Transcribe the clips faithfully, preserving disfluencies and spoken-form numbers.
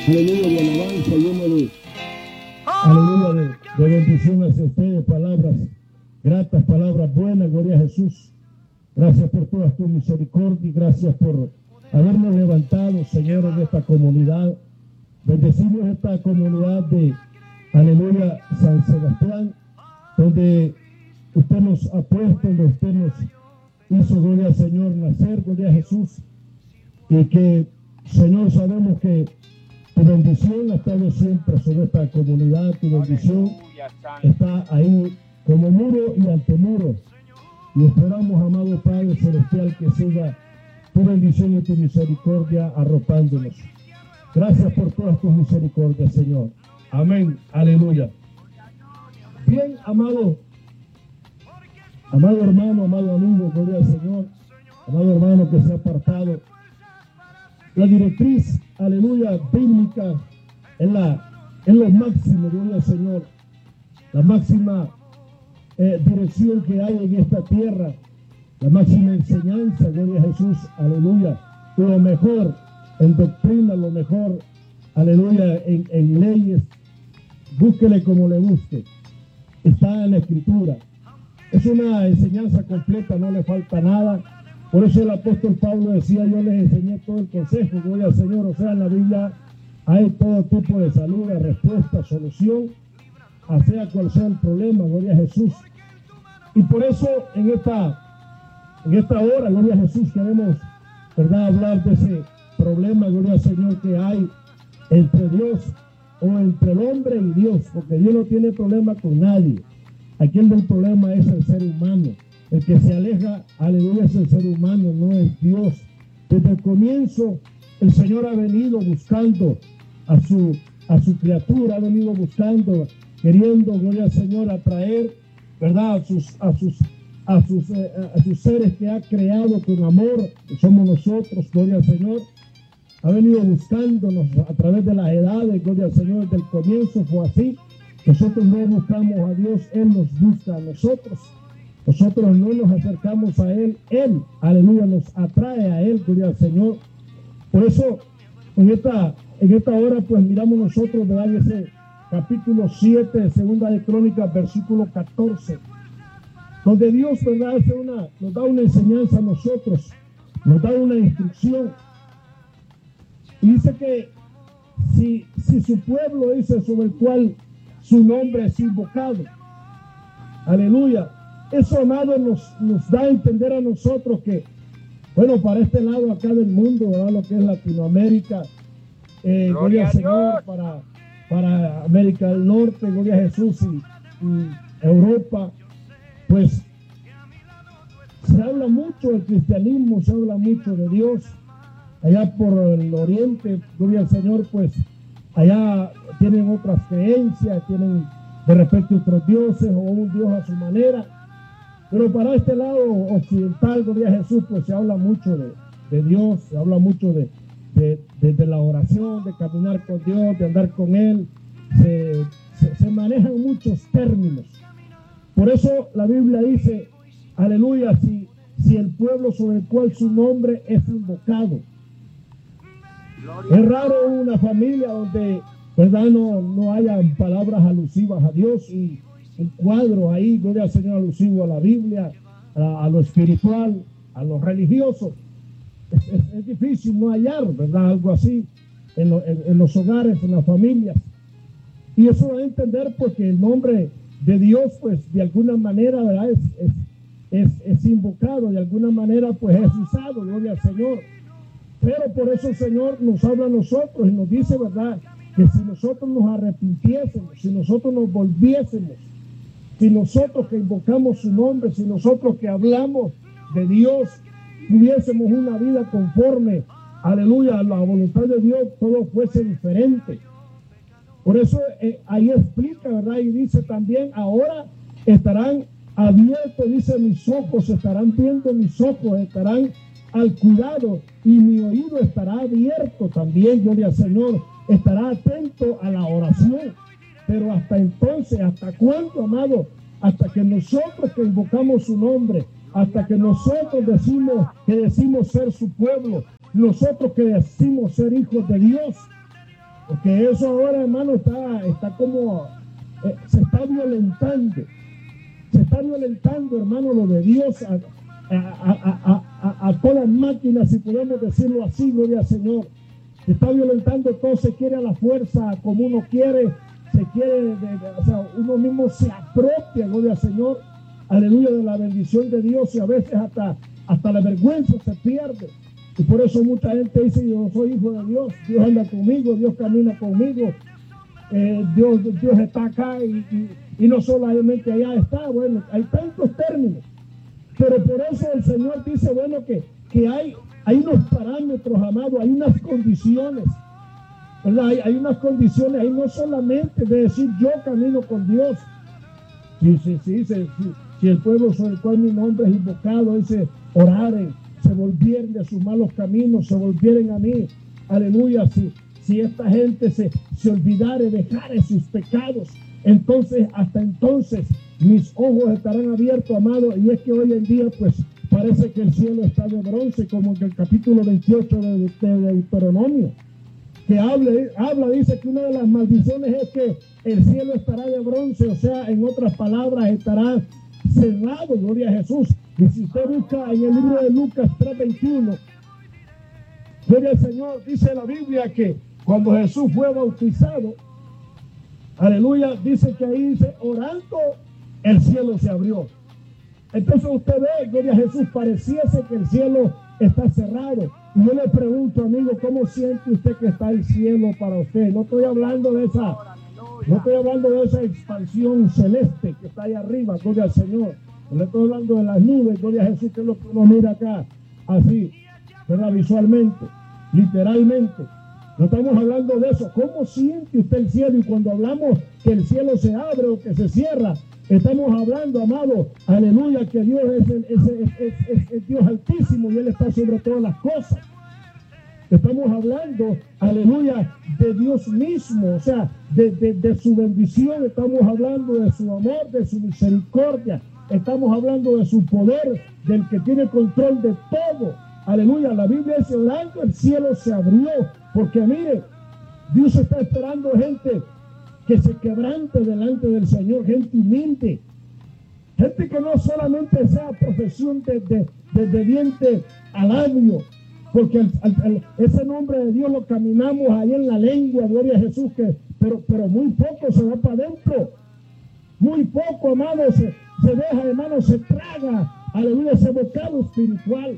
aleluya, de alabanza, lleno de, aleluya, de, de bendición hacia ustedes, palabras gratas, palabras buenas, gloria a Jesús. Gracias por todas tus misericordias, gracias por habernos levantado, Señor, en esta comunidad. Bendecimos esta comunidad de, aleluya, San Sebastián, donde usted nos ha puesto, donde usted nos hizo, gloria al Señor, nacer, gloria a Jesús. Y que, Señor, sabemos que tu bendición ha estado siempre sobre esta comunidad, tu bendición está ahí como muro y antemuro. Y esperamos, amado Padre Celestial, que siga tu bendición y tu misericordia arropándonos. Gracias por todas tus misericordias, Señor. Amén. Aleluya. Bien, amado, amado hermano, amado amigo, gloria al Señor, amado hermano que se ha apartado. La directriz, aleluya, bíblica, es la, es lo máximo, gloria al Señor, la máxima eh, dirección que hay en esta tierra, la máxima enseñanza, gloria a Jesús, aleluya, lo mejor en doctrina, lo mejor, aleluya, en, en leyes, búsquele como le busque, está en la Escritura. Es una enseñanza completa, no le falta nada. Por eso el apóstol Pablo decía, yo les enseñé todo el consejo, gloria al Señor. O sea, en la Biblia hay todo tipo de salud, de respuesta, solución, a sea cual sea el problema, gloria a Jesús. Y por eso en esta, en esta hora, gloria a Jesús, queremos, ¿verdad?, hablar de ese problema, gloria al Señor, que hay entre Dios o entre el hombre y Dios, porque Dios no tiene problema con nadie. Aquí el del problema es el ser humano. El que se aleja, aleluya, es el ser humano, no es Dios. Desde el comienzo, el Señor ha venido buscando a su, a su criatura, ha venido buscando, queriendo, gloria al Señor, atraer, ¿verdad?, a sus, a sus, a sus, eh, a sus seres que ha creado con amor, que somos nosotros, gloria al Señor. Ha venido buscándonos a través de las edades, gloria al Señor, desde el comienzo fue así. Nosotros no buscamos a Dios, Él nos busca a nosotros. Nosotros no nos acercamos a Él, Él, aleluya, nos atrae a Él, gloria al Señor. Por eso, en esta, en esta hora, pues miramos nosotros, ¿verdad?, ese capítulo siete de Segunda de Crónicas, versículo catorce, donde Dios, ¿verdad?, hace una, nos da una enseñanza a nosotros, nos da una instrucción. Y dice que si, si su pueblo, dice, sobre el cual su nombre es invocado, aleluya, eso, amado, nos, nos da a entender a nosotros que, bueno, para este lado acá del mundo, ¿verdad?, lo que es Latinoamérica, eh, gloria al Señor, para, para América del Norte, gloria a Jesús, y, y Europa, pues se habla mucho del cristianismo, se habla mucho de Dios. Allá por el oriente, gloria al Señor, pues allá tienen otras creencias, tienen de repente otros dioses o un Dios a su manera. Pero para este lado occidental, gloria a Jesús, pues se habla mucho de, de Dios, se habla mucho de, de, de, de la oración, de caminar con Dios, de andar con Él. Se, se, se manejan muchos términos. Por eso la Biblia dice, aleluya, si, si el pueblo sobre el cual su nombre es invocado. Es raro una familia donde, ¿verdad?, no, no haya palabras alusivas a Dios y un cuadro ahí, gloria al Señor, alusivo a la Biblia, a, a lo espiritual, a lo religioso. Es, es, es difícil no hallar, ¿verdad?, algo así en, lo, en, en los hogares, en las familias. Y eso va a entender porque el nombre de Dios, pues de alguna manera, ¿verdad?, es, es, es, es invocado, de alguna manera, pues es usado, gloria al Señor. Pero por eso el Señor nos habla a nosotros y nos dice, ¿verdad?, que si nosotros nos arrepintiésemos, si nosotros nos volviésemos, si nosotros que invocamos su nombre, si nosotros que hablamos de Dios, tuviésemos una vida conforme, aleluya, a la voluntad de Dios, todo fuese diferente. Por eso eh, ahí explica, ¿verdad?, y dice también, ahora estarán abiertos, dice, mis ojos, estarán viendo mis ojos, estarán al cuidado y mi oído estará abierto también, gloria al Señor, estará atento a la oración. Pero hasta entonces, ¿hasta cuándo, amado? Hasta que nosotros que invocamos su nombre, hasta que nosotros decimos que decimos ser su pueblo, nosotros que decimos ser hijos de Dios, Porque eso ahora, hermano, está, está como, eh, se está violentando. Se está violentando, hermano, lo de Dios a, a, a, a, a, a todas máquinas, si podemos decirlo así, gloria al Señor. Se está violentando todo, se quiere a la fuerza, como uno quiere, se quiere, de, de, o sea, uno mismo se apropia, gloria al Señor, aleluya, de la bendición de Dios, y a veces hasta, hasta la vergüenza se pierde. Y por eso mucha gente dice, yo soy hijo de Dios, Dios anda conmigo, Dios camina conmigo, eh, Dios, Dios está acá y, y, y no solamente allá está. Bueno, hay tantos términos, pero por eso el Señor dice, bueno, que, que hay, hay unos parámetros, amados, hay unas condiciones, ¿verdad? Hay, hay unas condiciones, ahí no solamente de decir yo camino con Dios. Sí, sí, sí, sí, sí. Si el pueblo sobre el cual mi nombre es invocado, dice, oraren, se volvieran de sus malos caminos, se volvieran a mí, aleluya, si, si esta gente se, se olvidare, dejare sus pecados, entonces, hasta entonces, mis ojos estarán abiertos, amado. Y es que hoy en día, pues, parece que el cielo está de bronce, como en el capítulo veintiocho de, de Deuteronomio, que habla, habla, dice que una de las maldiciones es que el cielo estará de bronce, o sea, en otras palabras, estará cerrado, gloria a Jesús. Y si usted busca en el libro de Lucas tres veintiuno, gloria al Señor, dice la Biblia que cuando Jesús fue bautizado, aleluya, dice que ahí dice, orando, el cielo se abrió. Entonces usted ve, gloria a Jesús, pareciese que el cielo está cerrado. Y yo le pregunto, amigo, ¿cómo siente usted que está el cielo para usted? No estoy hablando de esa, no estoy hablando de esa expansión celeste que está ahí arriba, gloria al Señor. No estoy hablando de las nubes, gloria a Jesús, que es lo que uno mira acá, así, ¿verdad? Visualmente, literalmente. No estamos hablando de eso. ¿Cómo siente usted el cielo? Y cuando hablamos que el cielo se abre o que se cierra, estamos hablando, amado, aleluya, que Dios es, el, es, es, es, es, es Dios altísimo y Él está sobre todas las cosas. Estamos hablando, aleluya, de Dios mismo, o sea, de, de, de su bendición. Estamos hablando de su amor, de su misericordia. Estamos hablando de su poder, del que tiene control de todo. Aleluya, la Biblia dice, orando el cielo se abrió, porque mire, Dios está esperando gente que se quebrante delante del Señor, gente humilde, gente que no solamente sea profesión de, de, de, de diente al labio, porque el, el, el, ese nombre de Dios lo caminamos ahí en la lengua, gloria a Jesús, que, pero, pero muy poco se va para adentro, muy poco, amado, se, se deja, hermano, se traga, aleluya, ese bocado espiritual,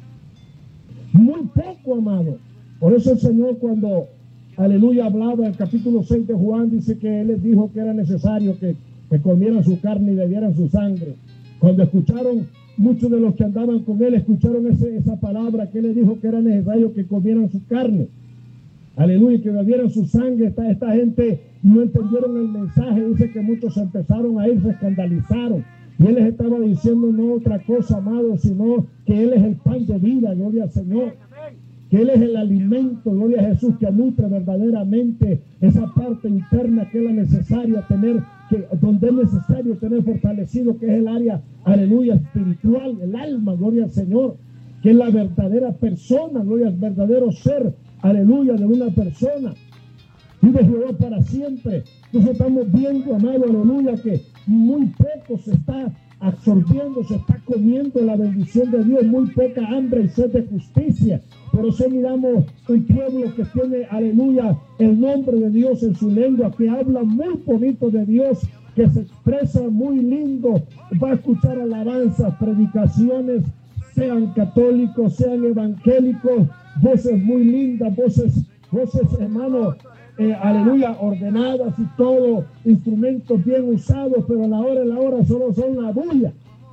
muy poco, amado. Por eso el Señor, cuando aleluya hablaba en el capítulo seis de Juan, dice que Él les dijo que era necesario que, que comieran su carne y bebieran su sangre. Cuando escucharon, muchos de los que andaban con Él, escucharon ese, esa palabra que Él les dijo que era necesario que comieran su carne. Aleluya, que bebieran su sangre. Esta, esta gente no entendieron el mensaje. Dice que muchos empezaron a ir, se escandalizaron. Y Él les estaba diciendo no otra cosa, amado, sino que Él es el pan de vida, gloria al Señor. Que Él es el alimento, gloria a Jesús, que nutre verdaderamente esa parte interna que es la necesaria tener, que, donde es necesario tener fortalecido, que es el área, aleluya, espiritual, el alma, gloria al Señor, que es la verdadera persona, gloria al verdadero ser, aleluya, de una persona. Vive Jehová para siempre. Entonces estamos viendo, amado, aleluya, que muy poco se está absorbiendo, se está comiendo la bendición de Dios, muy poca hambre y sed de justicia. Por eso miramos un pueblo que tiene, aleluya, el nombre de Dios en su lengua, que habla muy bonito de Dios, que se expresa muy lindo, va a escuchar alabanzas, predicaciones, sean católicos, sean evangélicos, voces muy lindas, voces, voces, hermano, eh, aleluya, ordenadas y todo, instrumentos bien usados, pero a la hora de la hora solo son la bulla.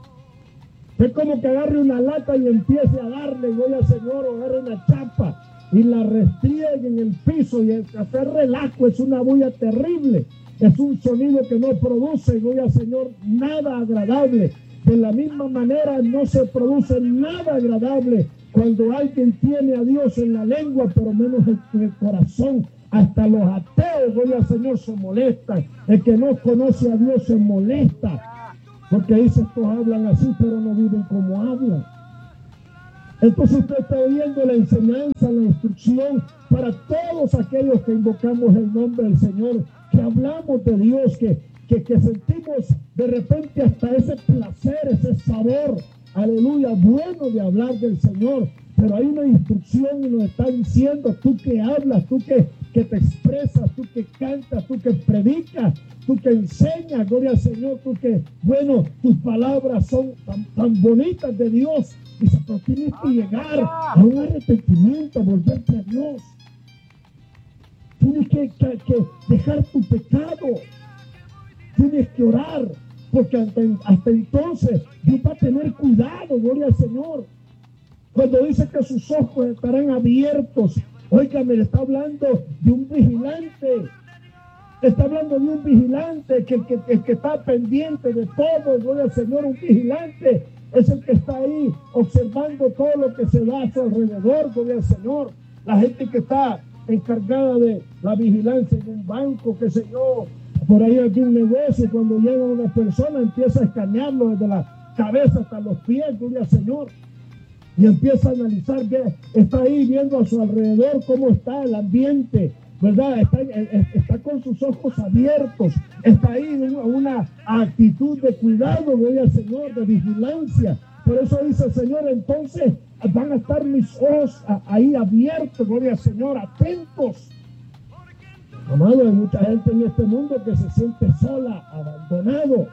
Es como que agarre una lata y empiece a darle, voy al Señor, o agarre una chapa y la restriegue en el piso y hacer relajo. Es una bulla terrible, es un sonido que no produce, voy al Señor, nada agradable. De la misma manera no se produce nada agradable cuando alguien tiene a Dios en la lengua, pero menos en el corazón. Hasta los ateos, voy al Señor, se molestan. El que no conoce a Dios se molesta. Porque dice, estos hablan así, pero no viven como hablan. Entonces usted está oyendo la enseñanza, la instrucción para todos aquellos que invocamos el nombre del Señor, que hablamos de Dios, que, que, que sentimos de repente hasta ese placer, ese sabor, aleluya, bueno de hablar del Señor. Pero hay una instrucción y nos está diciendo, tú que hablas, tú que, que te expresas, tú que cantas, tú que predicas, tú que enseñas, gloria al Señor, tú que, bueno, tus palabras son tan, tan bonitas de Dios. Dice, pero tienes que llegar a un arrepentimiento, a volverte a Dios. Tienes que, que, que dejar tu pecado. Tienes que orar, porque hasta, hasta entonces Dios va a tener cuidado, gloria al Señor. Cuando dice que sus ojos estarán abiertos, óigame, le está hablando de un vigilante. Está hablando de un vigilante que, que, que, que está pendiente de todo, gloria al Señor. Un vigilante es el que está ahí observando todo lo que se da a su alrededor, gloria al Señor. La gente que está encargada de la vigilancia en un banco, qué sé yo, por ahí hay un negocio, cuando llega una persona empieza a escanearlo desde la cabeza hasta los pies, gloria al Señor. Y empieza a analizar que está ahí viendo a su alrededor cómo está el ambiente, ¿verdad? Está, está con sus ojos abiertos, está ahí en una, una actitud de cuidado, gloria al Señor, de vigilancia. Por eso dice el Señor, entonces van a estar mis ojos ahí abiertos, gloria al Señor, atentos. Amado, hay mucha gente en este mundo que se siente sola, abandonado.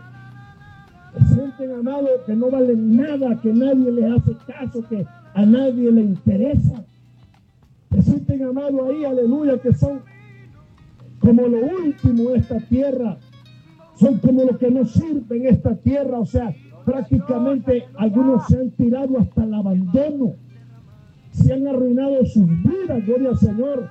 Se sienten, amado, que no valen nada, que nadie les hace caso, que a nadie le interesa. Se sienten, amado, ahí, aleluya, que son como lo último de esta tierra. Son como lo que no sirve en esta tierra. O sea, prácticamente algunos se han tirado hasta el abandono. Se han arruinado sus vidas, gloria al Señor.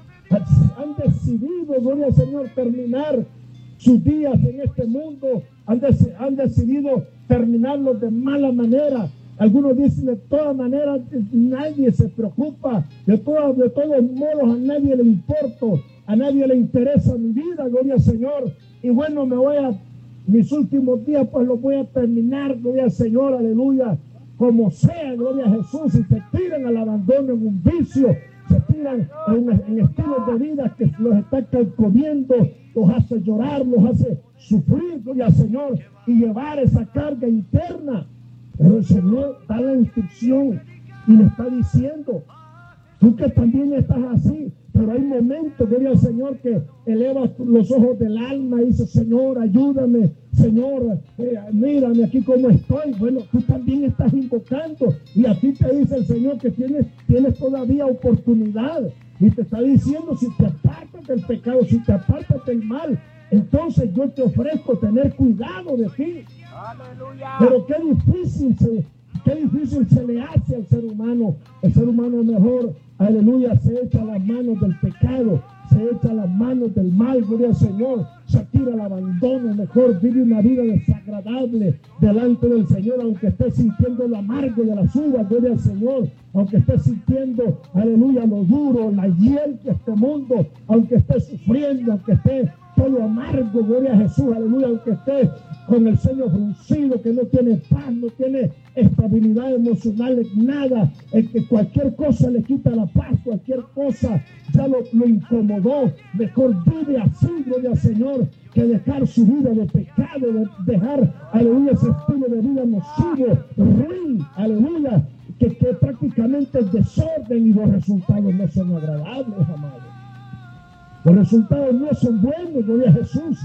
Han decidido, gloria al Señor, terminar sus días en este mundo. Han, de, han decidido terminarlos de mala manera. Algunos dicen, de todas maneras, nadie se preocupa. De, todas, de todos modos, a nadie le importa. A nadie le interesa mi vida, gloria al Señor. Y bueno, me voy a, mis últimos días, pues los voy a terminar, gloria al Señor, aleluya. Como sea, gloria a Jesús. Y se tiran al abandono en un vicio. Se tiran en, en estilos de vida que los está calcomiendo, los hace llorar, los hace sufrir, gloria al Señor, y llevar esa carga interna. Pero el Señor da la instrucción y le está diciendo, tú que también estás así, pero hay momentos, gloria al Señor, que elevas los ojos del alma y dices, Señor, ayúdame, Señor, eh, mírame aquí como estoy. Bueno, tú también estás invocando y a ti te dice el Señor que tienes, tienes todavía oportunidad y te está diciendo, si te apartas del pecado, si te apartas del mal, entonces yo te ofrezco tener cuidado de ti. ¡Aleluya! Pero qué difícil se, qué difícil se le hace al ser humano. El ser humano mejor, aleluya, se echa a las manos del pecado, se echa a las manos del mal, gloria al Señor, se tira al abandono, mejor vive una vida desagradable delante del Señor, aunque esté sintiendo lo amargo de las uvas, gloria al Señor, aunque esté sintiendo, aleluya, lo duro, la hiel de este mundo, aunque esté sufriendo, aunque esté todo amargo, gloria a Jesús, aleluya, aunque esté con el ceño fruncido, que no tiene paz, no tiene estabilidad emocional, nada, el que cualquier cosa le quita la paz, cualquier cosa ya lo, lo incomodó, mejor vive así, gloria al Señor, que dejar su vida de pecado, de dejar, aleluya, ese estilo de vida nocivo, ruin, aleluya, que, que prácticamente es desorden y los resultados no son agradables, amados. Los resultados no son buenos, gloria a Jesús.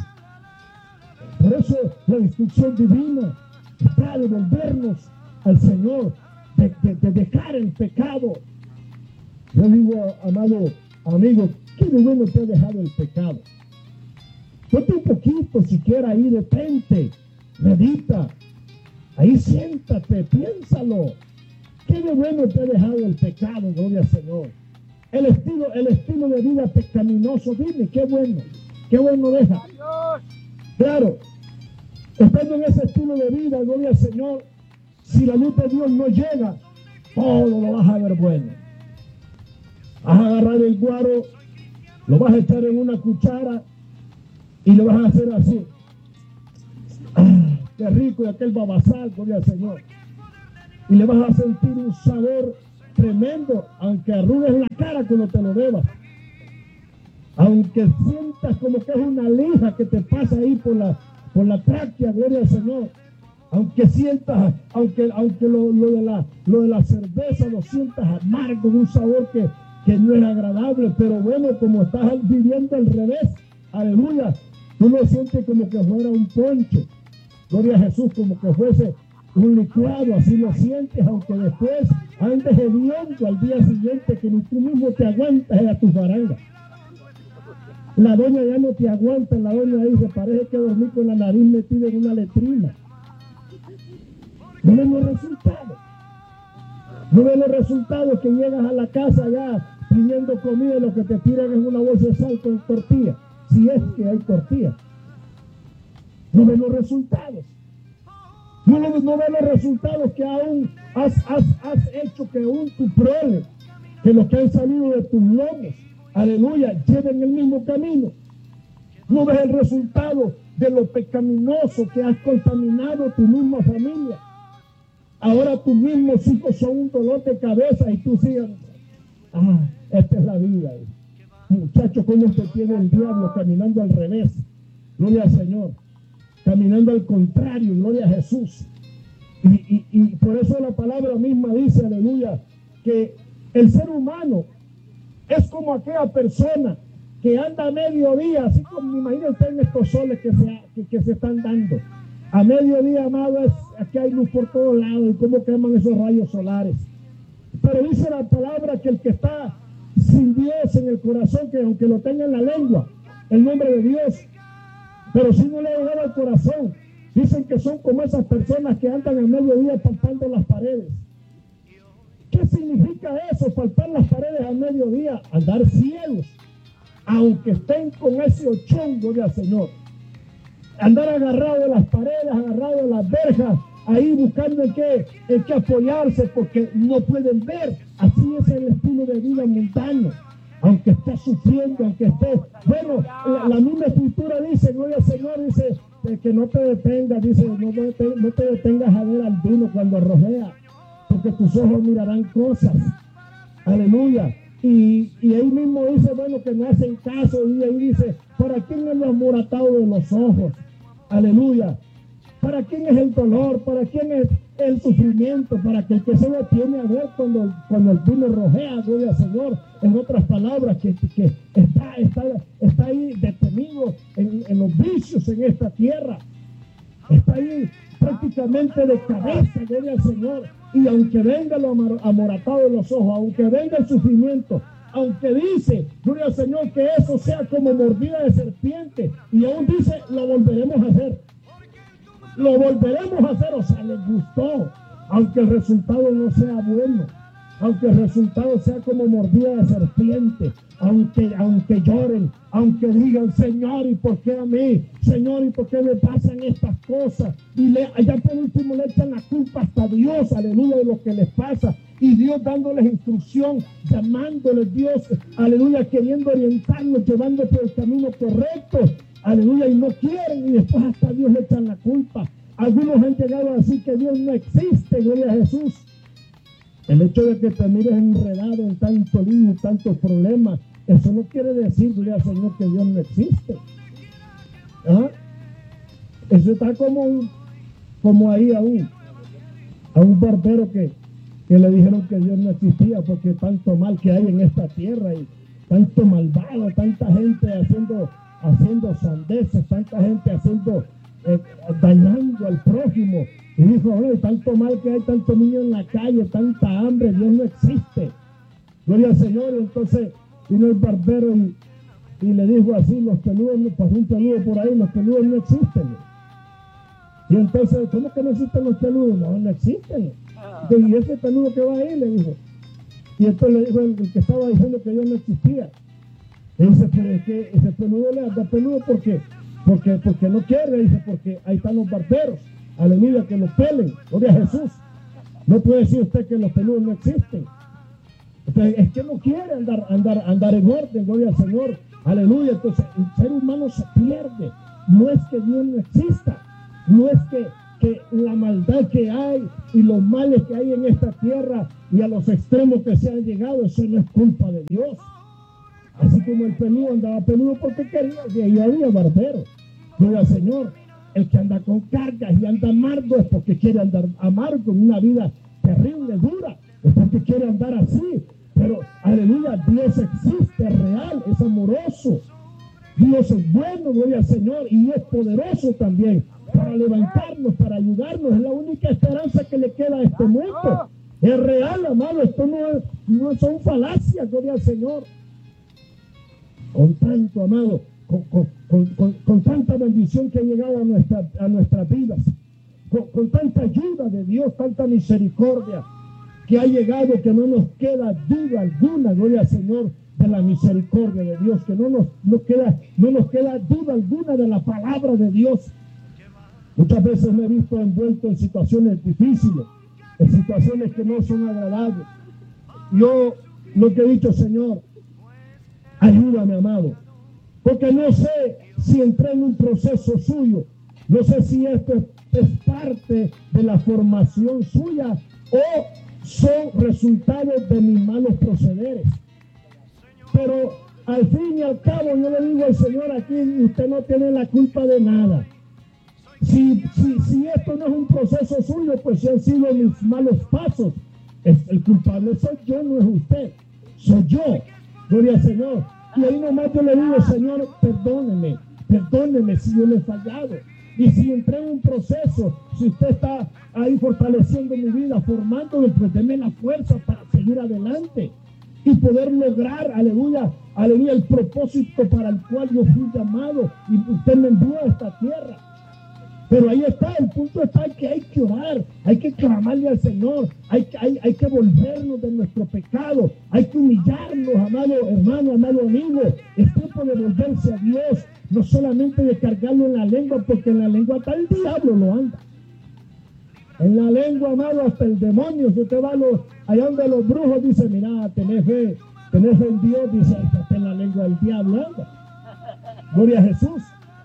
Por eso la instrucción divina está de volvernos al Señor, de, de, de dejar el pecado. Yo digo, amado amigo, qué de bueno te ha dejado el pecado. Ponte un poquito siquiera ahí, detente, medita, ahí siéntate, piénsalo. Qué de bueno te ha dejado el pecado, gloria al Señor. El estilo, el estilo de vida pecaminoso, dime, qué bueno, qué bueno deja. Claro, estando en ese estilo de vida, gloria al Señor, si la luz de Dios no llega, todo lo vas a ver bueno. Vas a agarrar el guaro, lo vas a echar en una cuchara y lo vas a hacer así. ¡Ah, qué rico! Y aquel babasal, gloria al Señor. Y le vas a sentir un sabor tremendo, aunque arrugues la cara cuando te lo bebas. Aunque sientas como que es una lija que te pasa ahí por la, por la tráquea, gloria al Señor. Aunque sientas, aunque, aunque lo, lo, de la, lo de la cerveza lo sientas amargo, un sabor que, que no es agradable, pero bueno, como estás viviendo al revés, aleluya, tú lo sientes como que fuera un ponche, gloria a Jesús, como que fuese un licuado, así lo sientes, aunque después andes hediondo al día siguiente, que ni tú mismo te aguantas a tu faranga. La doña ya no te aguanta, la doña dice, parece que dormí con la nariz metida en una letrina. No ven los resultados. No ven los resultados que llegas a la casa ya pidiendo comida y lo que te tiran es una bolsa de sal con tortilla. Si es que hay tortilla. No ven los resultados. No, no, no ven los resultados que aún has, has, has hecho que aún tu prole, que los que han salido de tus lomos, aleluya, lleven el mismo camino. No ves el resultado de lo pecaminoso que has contaminado tu misma familia. Ahora tus mismos hijos son un dolor de cabeza y tú sigues. Ah, esta es la vida. Muchacho, ¿cómo se tiene el diablo caminando al revés? Gloria al Señor. Caminando al contrario, gloria a Jesús. Y, y, y por eso la palabra misma dice, aleluya, que el ser humano es como aquella persona que anda a mediodía, así como me imagino usted en estos soles que se, que, que se están dando. A mediodía, amado, es, aquí hay luz por todos lados y cómo queman esos rayos solares. Pero dice la palabra que el que está sin Dios en el corazón, que aunque lo tenga en la lengua, el nombre de Dios, pero si no le ha llegado al corazón, dicen que son como esas personas que andan a mediodía palpando las paredes. ¿Qué significa eso, palpar las paredes a mediodía? Andar ciegos, aunque estén con ese ochón, gloria al Señor. Andar agarrado de las paredes, agarrado de las verjas, ahí buscando en qué, en qué apoyarse, porque no pueden ver. Así es el estilo de vida mundano. Aunque esté sufriendo, aunque esté... Bueno, la, la misma escritura dice, gloria al Señor, dice que no te detengas, dice, no, no, te, no te detengas a ver al vino cuando arrojea, porque tus ojos mirarán cosas. Aleluya. Y, y ahí mismo dice, bueno, que no hacen caso, y ahí dice, ¿para quién es lo amoratado de los ojos? Aleluya. ¿Para quién es el dolor? ¿Para quién es el sufrimiento? Para que el que se detiene a ver cuando, cuando el vino rojea, gloria al Señor. En otras palabras, que, que está, está, está ahí detenido en, en los vicios en esta tierra. Está ahí prácticamente de cabeza, gloria al Señor. Y aunque venga lo amoratado de los ojos, aunque venga el sufrimiento, aunque dice, gloria al Señor, que eso sea como mordida de serpiente, y aún dice, lo volveremos a hacer. Lo volveremos a hacer, o sea, les gustó, aunque el resultado no sea bueno, aunque el resultado sea como mordida de serpiente, aunque, aunque lloren, aunque digan, Señor, ¿y por qué a mí? Señor, ¿y por qué me pasan estas cosas? Y le, allá por último le echan la culpa hasta a Dios, aleluya, de lo que les pasa. Y Dios dándoles instrucción, llamándoles Dios, aleluya, queriendo orientarlos, llevándoles por el camino correcto, aleluya, y no quieren, y después hasta a Dios le echan la culpa. Algunos han llegado a decir que Dios no existe, gloria a Jesús. El hecho de que te mires enredado en tanto lío, tantos problemas, eso no quiere decir, gloria al Señor, que Dios no existe. ¿Ah? Eso está como, un, como ahí a un, a un barbero que, que le dijeron que Dios no existía porque tanto mal que hay en esta tierra y tanto malvado, tanta gente haciendo, haciendo sandeces, tanta gente haciendo, eh, dañando al prójimo. Y dijo, oh, tanto mal que hay, tanto niño en la calle, tanta hambre, Dios no existe. Gloria al Señor. Y entonces vino el barbero y, y le dijo así, los peludos, pasó un peludo por ahí, los peludos no existen. Y entonces, ¿cómo que no existen los peludos? No, no existen. Entonces, ¿y ese peludo que va ahí? Le dijo. Y entonces le dijo el, el que estaba diciendo que Dios no existía. Y dice, pero es que ese peludo le da peludo porque, porque, porque no quiere, dice, porque ahí están los barberos. Aleluya, que los pelen, gloria a Jesús. No puede decir usted que los peludos no existen. Entonces, es que no quiere andar, andar, andar en orden, gloria al Señor. Aleluya, entonces el ser humano se pierde. No es que Dios no exista, no es que, que la maldad que hay y los males que hay en esta tierra y a los extremos que se han llegado, eso no es culpa de Dios. Así como el peludo andaba peludo porque quería, y ahí había barbero. Gloria al Señor. El que anda con cargas y anda amargo es porque quiere andar amargo en una vida terrible, dura. Es porque quiere andar así. Pero, aleluya, Dios existe, es real, es amoroso. Dios es bueno, gloria al Señor, y es poderoso también para levantarnos, para ayudarnos. Es la única esperanza que le queda a este mundo. Es real, amado. Esto no, es, no son falacias, gloria al Señor. Con tanto, amado, con, con, con, con, con tanta bendición que ha llegado a, nuestra, a nuestras vidas, con, con tanta ayuda de Dios, tanta misericordia que ha llegado, que no nos queda duda alguna, gloria al Señor, de la misericordia de Dios, que no nos, no queda, no nos queda duda alguna de la palabra de Dios. Muchas veces me he visto envuelto en situaciones difíciles, en situaciones que no son agradables. Yo lo que he dicho, Señor, ayúdame, amado, porque no sé si entré en un proceso suyo, no sé si esto es, es parte de la formación suya o son resultados de mis malos procederes. Pero al fin y al cabo yo le digo al Señor, aquí usted no tiene la culpa de nada. Si, si, si esto no es un proceso suyo, pues si han sido mis malos pasos, el, el culpable soy yo, no es usted, soy yo. Gloria al Señor. Y ahí nomás yo le digo, Señor, perdóneme, perdóneme si yo le he fallado. Y si entré en un proceso, si usted está ahí fortaleciendo mi vida, formándome, pues deme la fuerza para seguir adelante y poder lograr, aleluya, aleluya, el propósito para el cual yo fui llamado y usted me envió a esta tierra. Pero ahí está, el punto está que hay que orar, hay que clamarle al Señor, hay, hay, hay que volvernos de nuestro pecado, hay que humillarnos, amado hermano, amado amigo. Es tiempo de volverse a Dios, no solamente de cargarlo en la lengua, porque en la lengua hasta el diablo lo anda. En la lengua, amado, hasta el demonio. Si usted va a los, allá donde los brujos dicen, mira, tenés fe, tenés fe en Dios, dice, hasta en la lengua del diablo anda. Gloria a Jesús.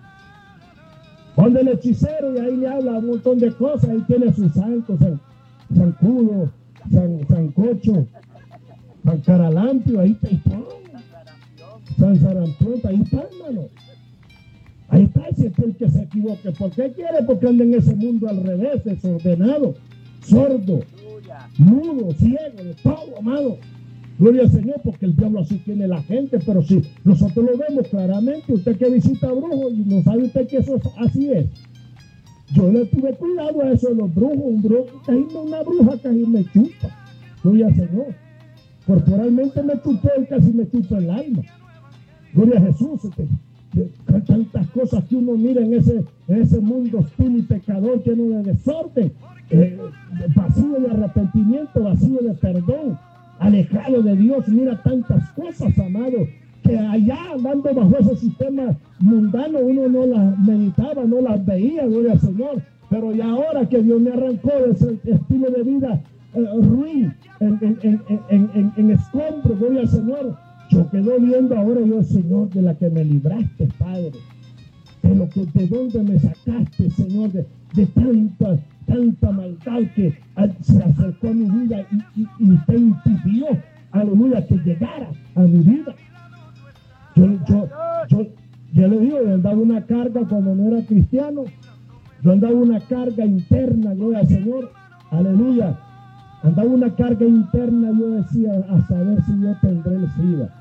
Donde el hechicero, y ahí le habla un montón de cosas, ahí tiene sus santos, San, San Cudo, San, Sancocho, San Caralampio, ahí está, ahí está. San Sarampión, ahí está, hermano. Ahí está, si es el que se equivoque. ¿Por qué quiere? Porque anda en ese mundo al revés, desordenado, sordo, mudo, ciego, de todo, amado. Gloria al Señor, porque el diablo así tiene la gente, pero si nosotros lo vemos claramente, usted que visita brujos y no sabe usted que eso es, así es. Yo le tuve cuidado a eso de los brujos, un brujo, casi una bruja casi me chupa. Gloria al Señor. Corporalmente me chupó y casi me chupa el alma. Gloria a Jesús. Con tantas cosas que uno mira en ese, en ese mundo hostil y pecador, lleno de desorden, eh, vacío de arrepentimiento, vacío de perdón, alejado de Dios. Mira tantas cosas, amado, que allá andando bajo ese sistema mundano uno no las meditaba, no las veía, gloria al Señor. Pero ya ahora que Dios me arrancó de ese estilo de vida eh, ruin, en, en, en, en, en, en escombro, gloria al Señor, yo quedo viendo ahora yo, Señor, de la que me libraste, Padre, de lo que, de dónde me sacaste, Señor, de, de tanta, tanta maldad que se acercó a mi vida y, y, y usted impidió, aleluya, que llegara a mi vida. Yo, yo, yo, yo le digo, yo andaba una carga cuando no era cristiano, yo andaba una carga interna, gloria al Señor, aleluya, andaba una carga interna, yo decía, a saber si yo tendré el SIDA.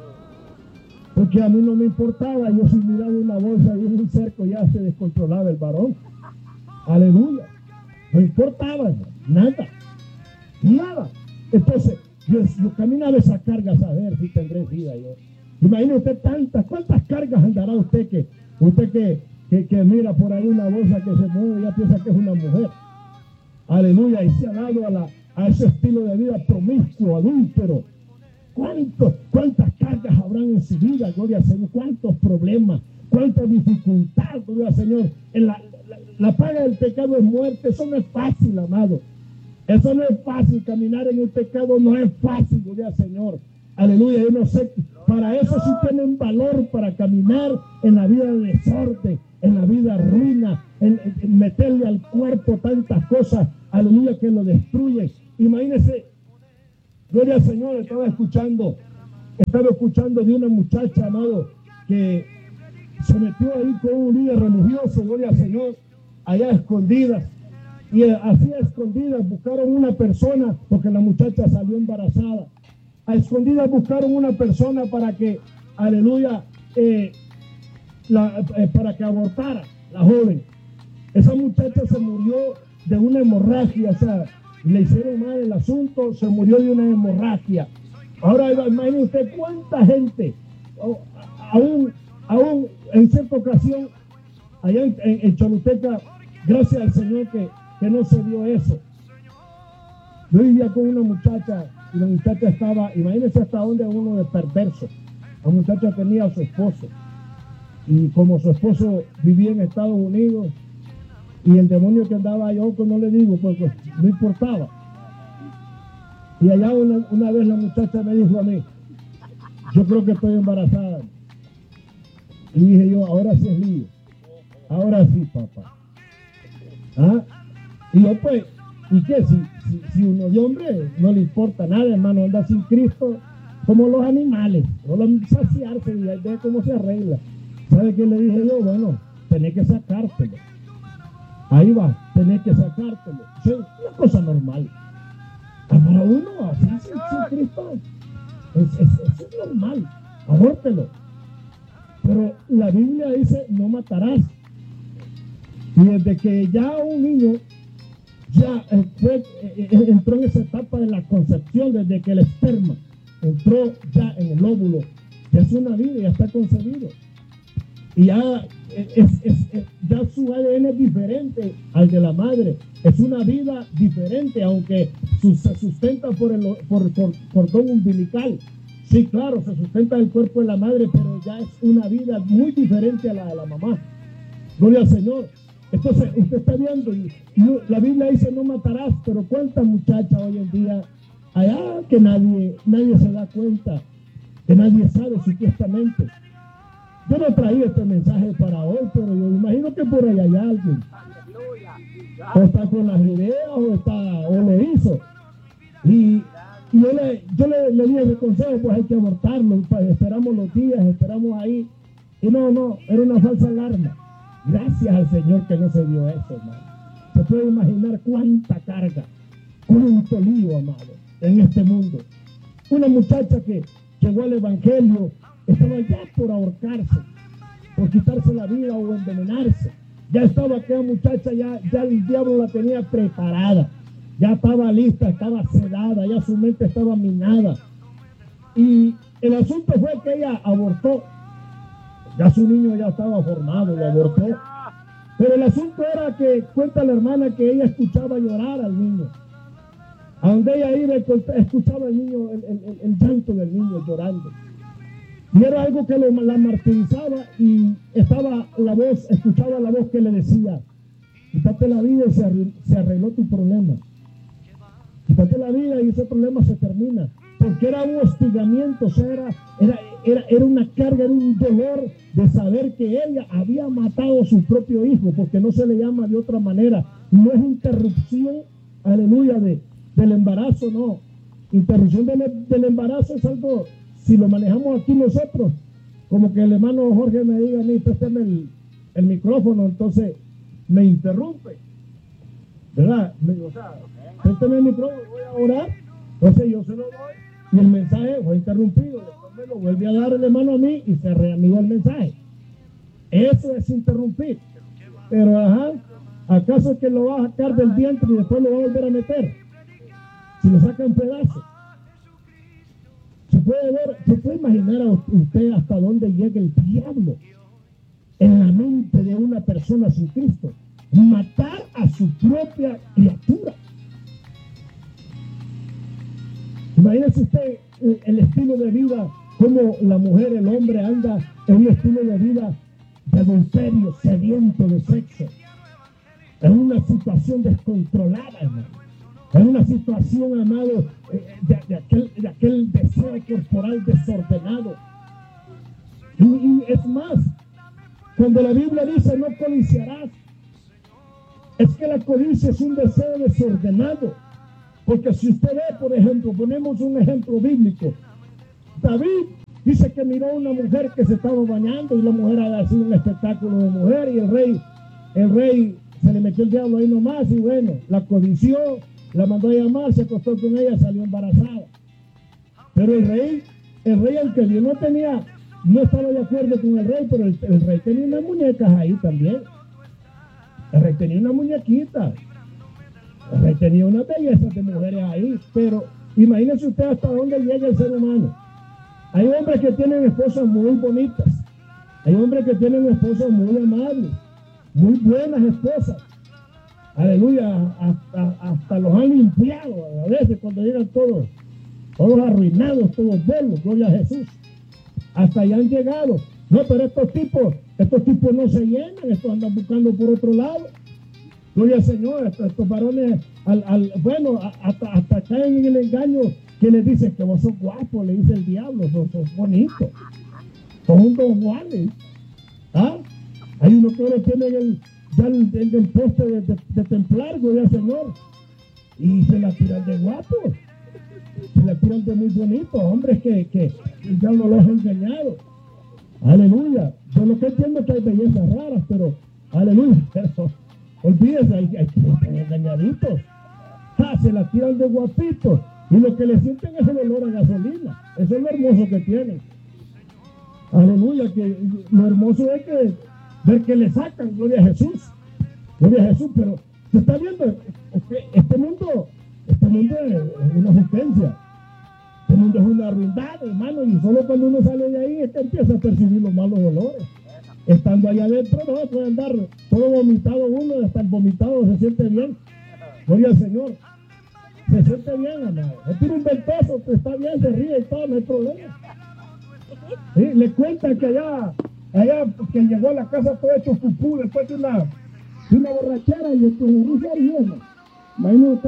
Porque a mí no me importaba, yo si miraba una bolsa y un cerco ya se descontrolaba el varón. Aleluya. No importaba nada, nada. Entonces, yo, yo caminaba esa carga a saber si tendré vida yo. Imagine usted tantas, ¿cuántas cargas andará usted que, usted que, que, que mira por ahí una bolsa que se mueve y ya piensa que es una mujer? Aleluya, y se ha dado a, la, a ese estilo de vida promiscuo, adúltero. ¿Cuántos, ¿Cuántas cargas habrán en su vida, gloria al Señor? ¿Cuántos problemas? ¿Cuántas dificultades, gloria al Señor? En la, la, la paga del pecado es muerte. Eso no es fácil, amado. Eso no es fácil. Caminar en el pecado no es fácil, gloria al Señor. Aleluya. Yo no sé, para eso sí tienen valor, para caminar en la vida de desorden, en la vida ruina, en, en meterle al cuerpo tantas cosas, aleluya, que lo destruyen. Imagínense, gloria al Señor, estaba escuchando, estaba escuchando de una muchacha, amado, que se metió ahí con un líder religioso, gloria al Señor, allá escondidas. Y así a escondidas buscaron una persona, porque la muchacha salió embarazada. A escondidas buscaron una persona para que, aleluya, eh, la, eh, para que abortara la joven. Esa muchacha se murió de una hemorragia, o sea, le hicieron mal el asunto, se murió de una hemorragia. Ahora imagine usted cuánta gente, aún, aún en cierta ocasión, allá en, en, en Choluteca, gracias al Señor que, que no se dio eso. Yo vivía con una muchacha y la muchacha estaba, imagínense hasta dónde uno de perverso. La muchacha tenía a su esposo y como su esposo vivía en Estados Unidos y el demonio que andaba allá, pues no le digo, pues, pues no importaba. Y allá una, una vez la muchacha me dijo a mí, yo creo que estoy embarazada. Y dije yo, ahora sí es lío. Ahora sí, papá. ¿Ah? Y yo pues, ¿y qué? Si, si, si uno de hombre no le importa nada, hermano, anda sin Cristo como los animales, no lo saciarse y ve cómo se arregla. ¿Sabe qué le dije yo? Bueno, tenés que sacártelo. Ahí va, tenés que sacártelo. Es una cosa normal. Para uno, así sin, sin Cristo, es, es, es, es normal. Abórtelo. Pero la Biblia dice, no matarás. Y desde que ya un niño ya eh, fue, eh, eh, entró en esa etapa de la concepción, desde que el esperma entró ya en el óvulo, ya es una vida, ya está concebido. Y ya, eh, es, es, es, ya su A D N es diferente al de la madre. Es una vida diferente, aunque su, se sustenta por el por, por, cordón umbilical. Sí, claro, se sustenta el cuerpo de la madre, pero ya es una vida muy diferente a la de la mamá. Gloria al Señor. Entonces, usted está viendo, y, y la Biblia dice no matarás, pero cuántas muchachas hoy en día, allá que nadie, nadie se da cuenta, que nadie sabe supuestamente. Yo no traía este mensaje para hoy, pero yo imagino que por allá hay alguien. O está con las ideas, o está, o lo hizo. Y, y yo le, yo le, le di ese consejo, pues hay que abortarlo, pues, esperamos los días, esperamos ahí. Y no, no, era una falsa alarma. Gracias al Señor que no se dio eso, hermano. Se puede imaginar cuánta carga, cuánto lío, amado, en este mundo. Una muchacha que llegó al Evangelio, estaba ya por ahorcarse, por quitarse la vida o envenenarse. Ya estaba aquella muchacha, ya, ya el diablo la tenía preparada. Ya estaba lista, estaba sedada, ya su mente estaba minada. Y el asunto fue que ella abortó. Ya su niño ya estaba formado, lo abortó. Pero el asunto era que, cuenta la hermana, que ella escuchaba llorar al niño. A donde ella iba, escuchaba el niño, el, el, el llanto del niño llorando. Y era algo que lo, la martirizaba, y estaba la voz, escuchaba la voz que le decía, quítate la vida y se arregló, se arregló tu problema. Quítate la vida y ese problema se termina. Porque era un hostigamiento, o sea, era, era, era, era una carga, era un dolor de saber que ella había matado a su propio hijo, porque no se le llama de otra manera. No es interrupción, aleluya, de, del embarazo, no. Interrupción del, del embarazo es algo, si lo manejamos aquí nosotros, como que el hermano Jorge me diga a mí, préstame el, el micrófono, entonces me interrumpe, ¿verdad? Me digo, o sea, préstame el micrófono, voy a orar, entonces yo se lo doy. Y el mensaje fue interrumpido, después me lo vuelve a dar el hermano a mí y se reanudó el mensaje. Eso es interrumpir. Pero, ajá, ¿acaso es que lo va a sacar del vientre y después lo va a volver a meter? Si lo saca en pedazos. Se puede ver, se puede imaginar a usted hasta dónde llega el diablo en la mente de una persona sin Cristo. Matar a su propia criatura. Imagínese usted el, el estilo de vida, como la mujer, el hombre anda en un estilo de vida de adulterio, sediento de sexo, en una situación descontrolada, hermano, en una situación, amado, de, de, aquel, de aquel deseo corporal desordenado. Y, y es más, cuando la Biblia dice no codiciarás, Es que la codicia es un deseo desordenado. Porque si usted ve, por ejemplo, ponemos un ejemplo bíblico. David dice que miró a una mujer que se estaba bañando y la mujer había sido un espectáculo de mujer y el rey, el rey se le metió el diablo ahí nomás y bueno, la codició, la mandó a llamar, se acostó con ella, salió embarazada. Pero el rey, el rey aunque Dios no tenía, no estaba de acuerdo con el rey, pero el, el rey tenía unas muñecas ahí también. El rey tenía una muñequita. El rey tenía una belleza de mujeres ahí, pero imagínese usted hasta dónde llega el ser humano. Hay hombres que tienen esposas muy bonitas, hay hombres que tienen esposas muy amables, muy buenas esposas. Aleluya, hasta, hasta los han limpiado a veces cuando llegan todos, todos arruinados, todos bolos, gloria a Jesús. Hasta allá han llegado. No, pero estos tipos, estos tipos no se llenan, estos andan buscando por otro lado. Gloria al Señor, estos, estos varones, al, al, bueno, hasta, hasta caen en el engaño que les dicen que vos sos guapo, le dice el diablo, sos, sos bonito, sos un don Juanes. ¿Ah? Hay uno que ahora tiene el, ya el, el del poste de, de, de templar, gloria al Señor, y se la tiran de guapo, se la tiran de muy bonito, hombres que, que el diablo los ha engañado. Aleluya. Yo lo que entiendo es que hay bellezas raras, pero aleluya, pero olvídese, hay, hay que estar engañaditos. Ah, se la tiran de guapitos y lo que le sienten es el olor a gasolina. Eso es lo hermoso que tienen. Aleluya, que lo hermoso es que ver que le sacan, gloria a Jesús. Gloria a Jesús, pero se está viendo, este, este mundo, este mundo es una asistencia. Este mundo es una ruindad, hermano, y solo cuando uno sale de ahí es que empieza a percibir los malos olores. Estando allá adentro no puede andar todo vomitado uno, hasta el vomitado se siente bien. Gloria al Señor. Se siente bien, amado. Se tira un ventoso, pues está bien, se ríe y todo, no hay problema. ¿Sí? Le cuentan que allá, allá que llegó a la casa todo hecho pupú después de una, de una borrachera y el que se ríe, imagínate.